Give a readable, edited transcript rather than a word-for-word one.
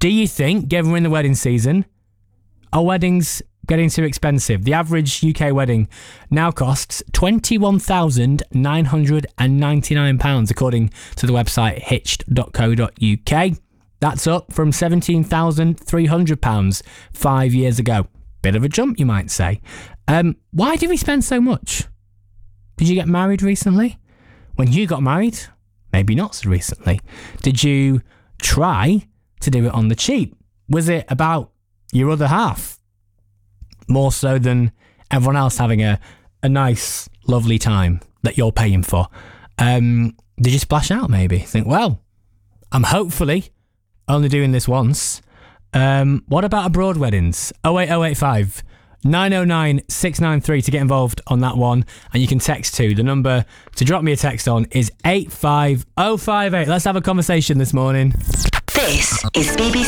Do you think, given we're in the wedding season, are weddings getting too expensive? The average UK wedding now costs £21,999, according to the website hitched.co.uk. That's up from £17,300 5 years ago. Bit of a jump, you might say. Why do we spend so much? Did you get married recently? When you got married? Maybe not so recently. Did you try to do it on the cheap? Was it about your other half? More so than everyone else having a nice, lovely time that you're paying for. Did you splash out maybe? Think, well, I'm hopefully only doing this once. What about abroad weddings? 08085 909 693 to get involved on that one. And you can text to. The number to drop me a text on is 85058. Let's have a conversation this morning. This is BBC